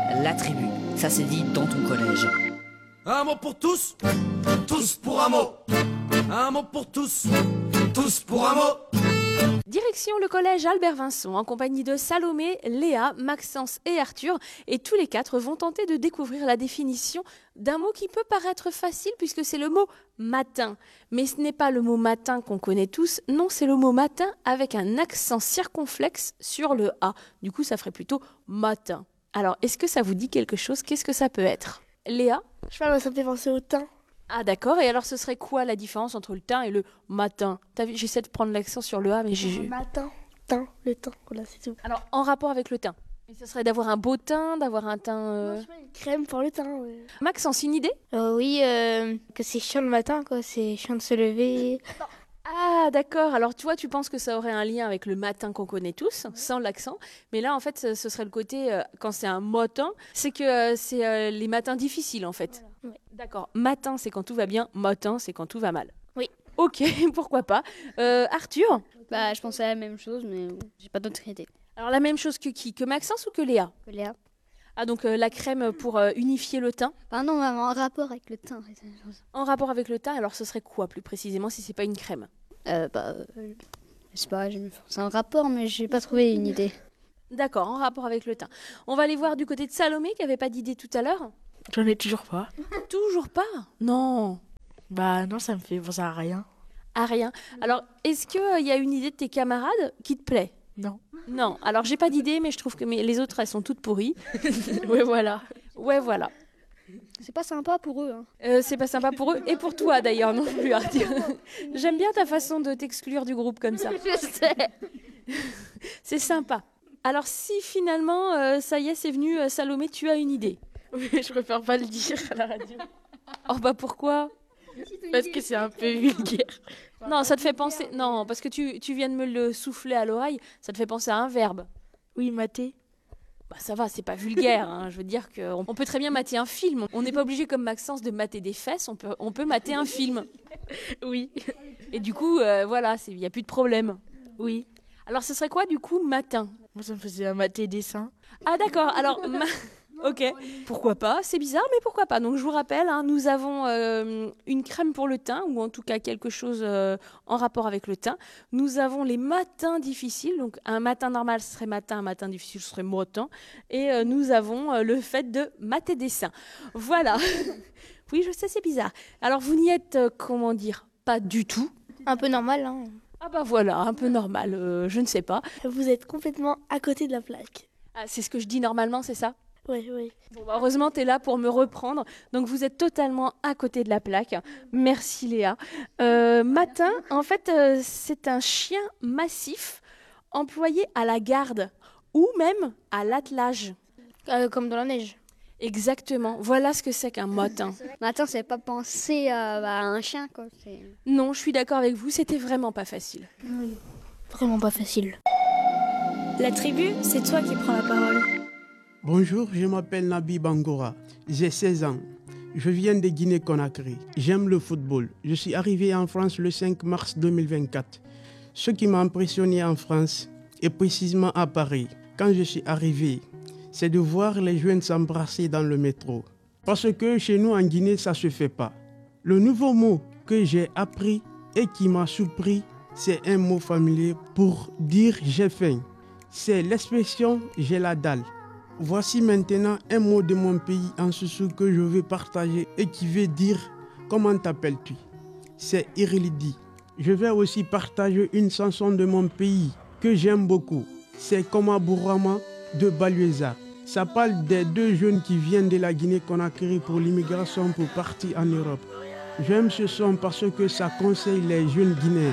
La tribu, ça s'est dit dans ton collège. Un mot pour tous, tous pour un mot. Un mot pour tous, tous pour un mot. Direction le collège Albert Vincent, en compagnie de Salomé, Léa, Maxence et Arthur. Et tous les quatre vont tenter de découvrir la définition d'un mot qui peut paraître facile puisque c'est le mot matin. Mais ce n'est pas le mot matin qu'on connaît tous, non, c'est le mot matin avec un accent circonflexe sur le A. Du coup, ça ferait plutôt matin. Alors, est-ce que ça vous dit quelque chose? Qu'est-ce que ça peut être? Léa? Je sais pas, ça me fait penser au thym. Ah d'accord, et alors ce serait quoi la différence entre le thym et le matin? T'as vu, j'essaie de prendre l'accent sur le A, mais j'ai... Le matin, thym, le thym, voilà, c'est tout. Alors, en rapport avec le thym. Et ce serait d'avoir un beau teint, d'avoir un teint... Non, je sais pas, une crème pour le thym, ouais. Maxence, une idée? Oui, que c'est chiant le matin, quoi. C'est chiant de se lever. Ah d'accord, alors tu vois, tu penses que ça aurait un lien avec le matin qu'on connaît tous, sans l'accent. Mais là, en fait, ce serait le côté, quand c'est un matin, c'est que c'est les matins difficiles, en fait. Voilà. Ouais. D'accord, matin, c'est quand tout va bien, matin, c'est quand tout va mal. Oui. Ok, pourquoi pas. Arthur? Bah, je pensais à la même chose, mais j'ai pas d'autre idée. Alors la même chose que qui? Que Maxence ou que Léa? Que Léa. Ah donc la crème pour unifier le teint. Ah non, maman, en rapport avec le teint. En rapport avec le teint, alors ce serait quoi plus précisément si c'est pas une crème? Je sais pas, c'est un rapport, mais j'ai pas trouvé une idée. D'accord, en rapport avec le teint. On va aller voir du côté de Salomé qui avait pas d'idée tout à l'heure. J'en ai toujours pas. Toujours pas? Non. Bah non, ça me fait penser à rien. À rien. Alors, est-ce qu'il y a une idée de tes camarades qui te plaît? Non. Non. Alors, j'ai pas d'idée, mais je trouve que les autres, elles sont toutes pourries. Ouais, voilà. Ouais, voilà. C'est pas sympa pour eux. Hein. C'est pas sympa pour eux et pour toi d'ailleurs non plus, Arthur. J'aime bien ta façon de t'exclure du groupe comme ça. Je sais. C'est sympa. Alors, si finalement, ça y est, c'est venu, Salomé, tu as une idée. Oui, je préfère pas le dire à la radio. Oh bah pourquoi? Parce que c'est un peu vulgaire. Non, ça te fait penser... Non, parce que tu viens de me le souffler à l'oreille, ça te fait penser à un verbe. Oui, mater. Bah ça va, c'est pas vulgaire. Hein. Je veux dire qu'on peut très bien mater un film. On n'est pas obligé comme Maxence de mater des fesses, on peut mater un film. Oui. Et du coup, voilà, il n'y a plus de problème. Oui. Alors ce serait quoi du coup matin? Moi, ça me faisait un mater des seins. Ah d'accord, alors... Ok, pourquoi pas, c'est bizarre mais pourquoi pas. Donc je vous rappelle, hein, nous avons une crème pour le teint, ou en tout cas quelque chose en rapport avec le teint. Nous avons les matins difficiles, donc un matin normal ce serait matin, un matin difficile ce serait matin. Et nous avons le fait de mater des seins. Voilà. Oui, je sais, c'est bizarre. Alors vous n'y êtes, comment dire, pas du tout. Un peu normal, hein. Ah bah voilà, un peu normal, je ne sais pas. Vous êtes complètement à côté de la plaque. Ah, c'est ce que je dis normalement, c'est ça? Oui, oui. Bon, bah heureusement, tu es là pour me reprendre. Donc, vous êtes totalement à côté de la plaque. Merci, Léa. Matin, en fait, c'est un chien massif employé à la garde ou même à l'attelage. Comme dans la neige. Exactement. Voilà ce que c'est qu'un matin. Matin, c'est pas penser à un chien, quoi. Non, je suis d'accord avec vous. C'était vraiment pas facile. Oui. Vraiment pas facile. La tribu, c'est toi qui prends la parole. Bonjour, je m'appelle Nabi Bangora, j'ai 16 ans. Je viens de Guinée-Conakry. J'aime le football. Je suis arrivé en France le 5 mars 2024. Ce qui m'a impressionné en France, et précisément à Paris, quand je suis arrivé, c'est de voir les jeunes s'embrasser dans le métro. Parce que chez nous en Guinée, ça ne se fait pas. Le nouveau mot que j'ai appris et qui m'a surpris, c'est un mot familier pour dire j'ai faim. C'est l'expression j'ai la dalle. Voici maintenant un mot de mon pays en sous que je vais partager et qui veut dire comment t'appelles-tu? C'est Irilidi. Je vais aussi partager une chanson de mon pays que j'aime beaucoup. C'est Koma Bourama de Balueza. Ça parle des deux jeunes qui viennent de la Guinée-Conakry pour l'immigration pour partir en Europe. J'aime ce son parce que ça conseille les jeunes Guinéens.